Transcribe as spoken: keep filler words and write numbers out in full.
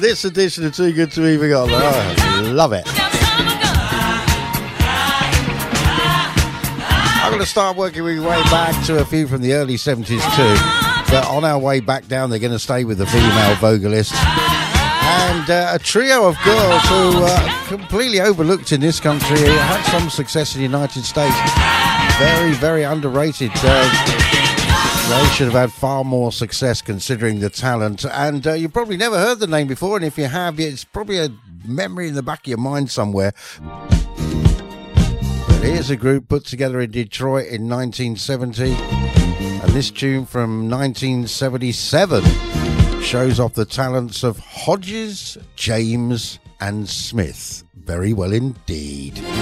this edition of Too Good to Be Forgotten. I love it. I'm going to start working my way back to a few from the early seventies too. But on our way back down, they're going to stay with the female vocalist. And uh, a trio of girls who uh, completely overlooked in this country, had some success in the United States. Very, very underrated. Uh, they should have had far more success considering the talent. And uh, you've probably never heard the name before, and if you have, it's probably a memory in the back of your mind somewhere. But here's a group put together in Detroit in nineteen seventy, and this tune from nineteen seventy-seven shows off the talents of Hodges, James and Smith very well indeed.